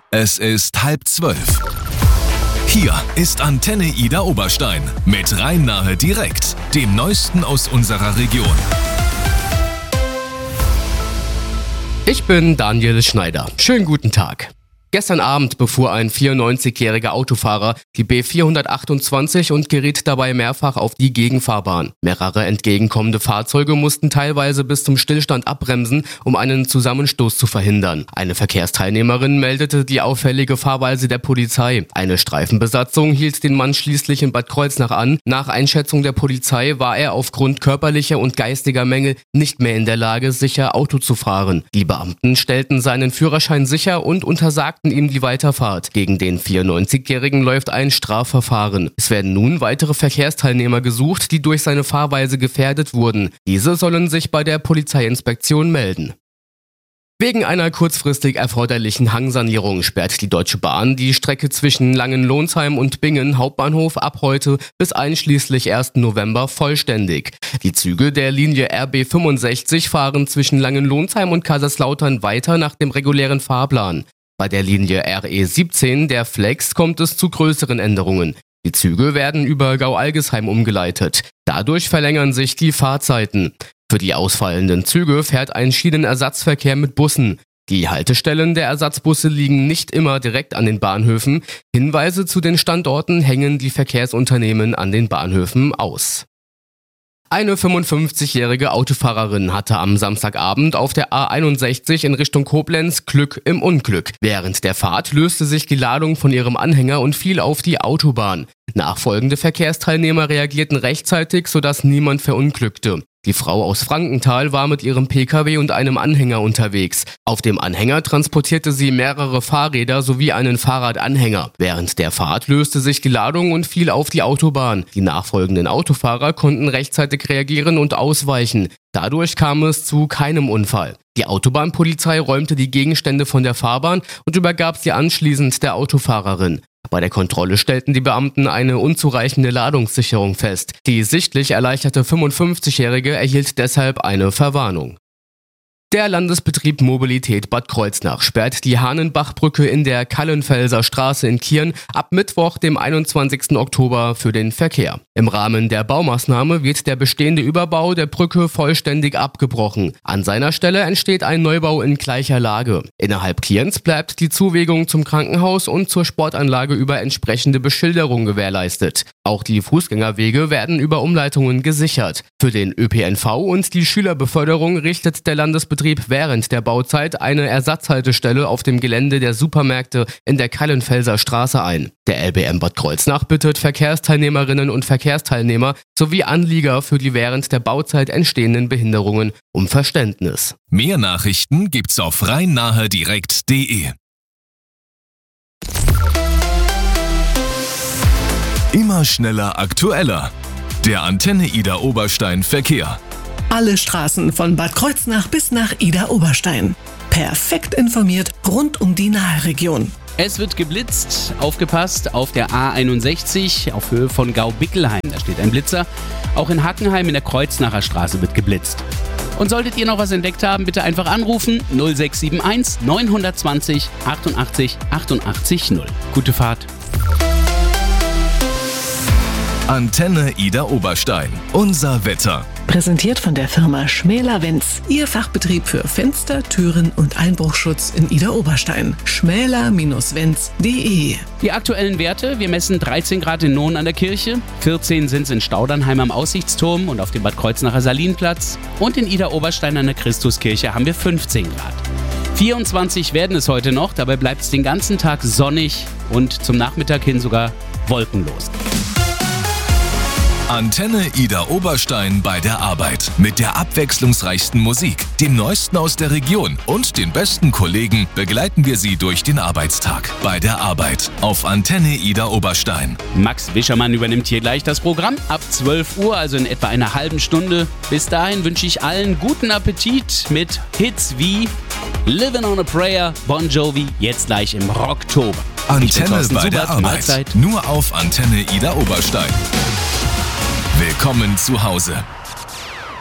Es ist 11:30. Hier ist Antenne Ida Oberstein mit Rhein-Nahe direkt, dem Neuesten aus unserer Region. Ich bin Daniel Schneider. Schönen guten Tag. Gestern Abend befuhr ein 94-jähriger Autofahrer die B428 und geriet dabei mehrfach auf die Gegenfahrbahn. Mehrere entgegenkommende Fahrzeuge mussten teilweise bis zum Stillstand abbremsen, um einen Zusammenstoß zu verhindern. Eine Verkehrsteilnehmerin meldete die auffällige Fahrweise der Polizei. Eine Streifenbesatzung hielt den Mann schließlich in Bad Kreuznach an. Nach Einschätzung der Polizei war er aufgrund körperlicher und geistiger Mängel nicht mehr in der Lage, sicher Auto zu fahren. Die Beamten stellten seinen Führerschein sicher und untersagten ihm die Weiterfahrt. Gegen den 94-Jährigen läuft ein Strafverfahren. Es werden nun weitere Verkehrsteilnehmer gesucht, die durch seine Fahrweise gefährdet wurden. Diese sollen sich bei der Polizeiinspektion melden. Wegen einer kurzfristig erforderlichen Hangsanierung sperrt die Deutsche Bahn die Strecke zwischen Langenlonsheim und Bingen Hauptbahnhof ab heute bis einschließlich 1. November vollständig. Die Züge der Linie RB 65 fahren zwischen Langenlonsheim und Kaiserslautern weiter nach dem regulären Fahrplan. Bei der Linie RE 17, der Flex, kommt es zu größeren Änderungen. Die Züge werden über Gau-Algesheim umgeleitet. Dadurch verlängern sich die Fahrzeiten. Für die ausfallenden Züge fährt ein Schienenersatzverkehr mit Bussen. Die Haltestellen der Ersatzbusse liegen nicht immer direkt an den Bahnhöfen. Hinweise zu den Standorten hängen die Verkehrsunternehmen an den Bahnhöfen aus. Eine 55-jährige Autofahrerin hatte am Samstagabend auf der A61 in Richtung Koblenz Glück im Unglück. Während der Fahrt löste sich die Ladung von ihrem Anhänger und fiel auf die Autobahn. Nachfolgende Verkehrsteilnehmer reagierten rechtzeitig, sodass niemand verunglückte. Die Frau aus Frankenthal war mit ihrem Pkw und einem Anhänger unterwegs. Auf dem Anhänger transportierte sie mehrere Fahrräder sowie einen Fahrradanhänger. Während der Fahrt löste sich die Ladung und fiel auf die Autobahn. Die nachfolgenden Autofahrer konnten rechtzeitig reagieren und ausweichen. Dadurch kam es zu keinem Unfall. Die Autobahnpolizei räumte die Gegenstände von der Fahrbahn und übergab sie anschließend der Autofahrerin. Bei der Kontrolle stellten die Beamten eine unzureichende Ladungssicherung fest. Die sichtlich erleichterte 55-Jährige erhielt deshalb eine Verwarnung. Der Landesbetrieb Mobilität Bad Kreuznach sperrt die Hahnenbachbrücke in der Kallenfelser Straße in Kirn ab Mittwoch, dem 21. Oktober, für den Verkehr. Im Rahmen der Baumaßnahme wird der bestehende Überbau der Brücke vollständig abgebrochen. An seiner Stelle entsteht ein Neubau in gleicher Lage. Innerhalb Kirns bleibt die Zuwegung zum Krankenhaus und zur Sportanlage über entsprechende Beschilderung gewährleistet. Auch die Fußgängerwege werden über Umleitungen gesichert. Für den ÖPNV und die Schülerbeförderung richtet der Landesbetrieb während der Bauzeit eine Ersatzhaltestelle auf dem Gelände der Supermärkte in der Kallenfelser Straße ein. Der LBM Bad Kreuznach bittet Verkehrsteilnehmerinnen und Verkehrsteilnehmer sowie Anlieger für die während der Bauzeit entstehenden Behinderungen um Verständnis. Mehr Nachrichten gibt's auf rhein-nahe-direkt.de. Immer schneller, aktueller. Der Antenne Ida Oberstein Verkehr. Alle Straßen von Bad Kreuznach bis nach Ida Oberstein. Perfekt informiert rund um die Naheregion. Es wird geblitzt, aufgepasst, auf der A61 auf Höhe von Gau-Bickelheim, da steht ein Blitzer. Auch in Hackenheim in der Kreuznacher Straße wird geblitzt. Und solltet ihr noch was entdeckt haben, bitte einfach anrufen 0671 920 88 88 0. Gute Fahrt. Antenne Ida Oberstein. Unser Wetter. Präsentiert von der Firma Schmäler-Wenz. Ihr Fachbetrieb für Fenster, Türen und Einbruchschutz in Ida Oberstein. schmäler-wenz.de. Die aktuellen Werte: wir messen 13 Grad in Nohn an der Kirche, 14 sind es in Staudernheim am Aussichtsturm und auf dem Bad Kreuznacher Salinplatz und in Ida Oberstein an der Christuskirche haben wir 15 Grad. 24 werden es heute noch, dabei bleibt es den ganzen Tag sonnig und zum Nachmittag hin sogar wolkenlos. Antenne Ida Oberstein bei der Arbeit. Mit der abwechslungsreichsten Musik, dem Neuesten aus der Region und den besten Kollegen begleiten wir Sie durch den Arbeitstag. Bei der Arbeit auf Antenne Ida Oberstein. Max Wischermann übernimmt hier gleich das Programm ab 12 Uhr, also in etwa einer halben Stunde. Bis dahin wünsche ich allen guten Appetit mit Hits wie Living on a Prayer, Bon Jovi, jetzt gleich im Rocktober. Antenne bei der Arbeit. Mahlzeit. Nur auf Antenne Ida Oberstein. Willkommen zu Hause.